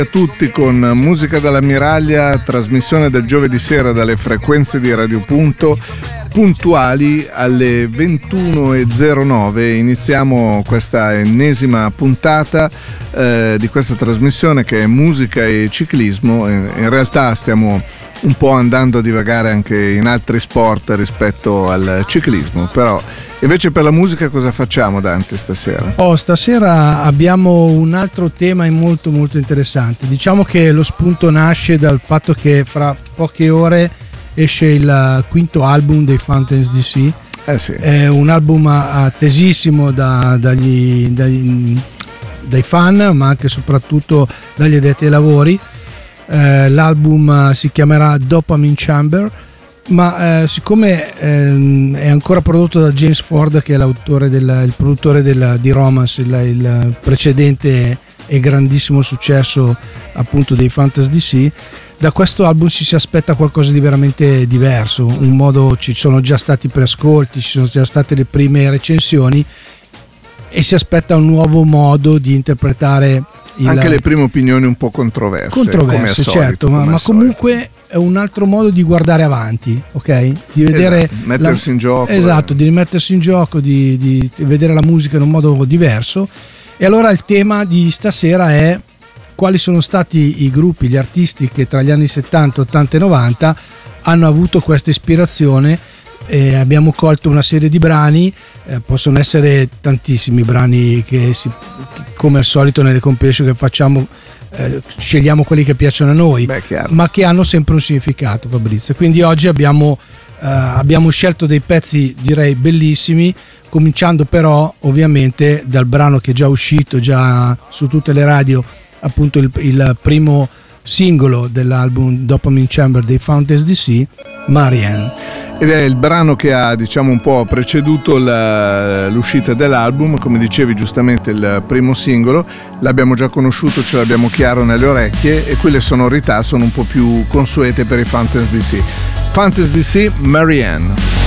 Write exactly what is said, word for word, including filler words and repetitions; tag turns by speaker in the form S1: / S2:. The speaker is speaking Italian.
S1: A tutti con Musica dall'Ammiraglia, trasmissione del giovedì sera dalle frequenze di Radio Punto, puntuali alle ventuno e zero nove. Iniziamo questa ennesima puntata eh, di questa trasmissione che è musica e ciclismo. In realtà stiamo un po' andando a divagare anche in altri sport rispetto al ciclismo, però invece per la musica cosa facciamo, Dante, stasera?
S2: Oh, stasera abbiamo un altro tema molto molto interessante. Diciamo che lo spunto nasce dal fatto che fra poche ore esce il quinto album dei Fountains D C.
S1: Eh sì.
S2: È un album attesissimo da, dagli, dagli, dai fan, ma anche e soprattutto dagli addetti ai lavori. Eh, l'album si chiamerà Dopamine Chamber, ma eh, siccome eh, è ancora prodotto da James Ford, che è l'autore del, il produttore del, di Romance, il, il precedente e grandissimo successo appunto dei Fountains D C, da questo album ci si aspetta qualcosa di veramente diverso. Un modo, ci sono già stati preascolti, ci sono già state le prime recensioni e si aspetta un nuovo modo di interpretare il...
S1: anche le prime opinioni un po' controverse,
S2: controverse
S1: come
S2: certo,
S1: solito,
S2: ma,
S1: come
S2: ma comunque è un altro modo di guardare avanti, ok? Di vedere,
S1: esatto, mettersi
S2: la...
S1: in gioco,
S2: esatto,
S1: eh.
S2: di rimettersi in gioco, di, di vedere la musica in un modo diverso. E allora il tema di stasera è: quali sono stati i gruppi, gli artisti che tra gli anni settanta, ottanta e novanta hanno avuto questa ispirazione. E abbiamo colto una serie di brani, eh, possono essere tantissimi brani che, si, che come al solito nelle compilation che facciamo eh, scegliamo quelli che piacciono a noi.
S1: Beh,
S2: ma che hanno sempre un significato, Fabrizio. Quindi oggi abbiamo, eh, abbiamo scelto dei pezzi direi bellissimi, cominciando però ovviamente dal brano che è già uscito già su tutte le radio, appunto il, il primo singolo dell'album Dopamine Chamber dei Fountains D C, Marianne.
S1: Ed è il brano che ha, diciamo, un po' preceduto la, l'uscita dell'album, come dicevi giustamente il primo singolo, l'abbiamo già conosciuto, ce l'abbiamo chiaro nelle orecchie e qui le sonorità sono un po' più consuete per i Fountains D C. Fountains D C, Marianne.